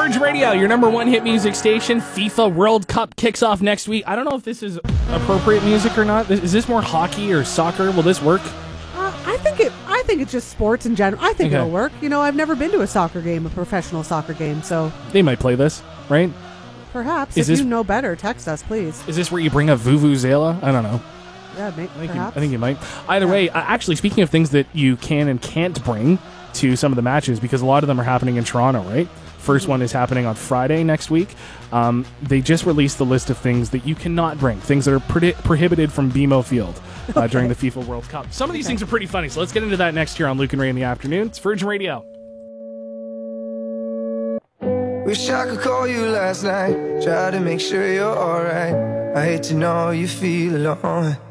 Virgin Radio, your number one hit music station. FIFA World Cup kicks off next week. I don't know if this is appropriate music or not. Is this more hockey or soccer? Will this work? I think it's just sports in general. I think it'll work. You know, I've never been to a soccer game, a professional soccer game, so They might play this, right? perhaps if you know better, text us, please. Is this where you bring a Vuvuzela? I don't know. Yeah, perhaps. I think you might. Either way, actually, speaking of things that you can and can't bring to some of the matches, because a lot of them are happening in Toronto, right? First one is happening on Friday next week. They just released the list of things that you cannot bring, things that are prohibited from BMO Field during the FIFA World Cup. Some of these things are pretty funny, so let's get into that next year on Luke and Ray in the afternoon. It's Virgin Radio. Wish I could call you last night, try to make sure you're alright. I hate to know you feel alone.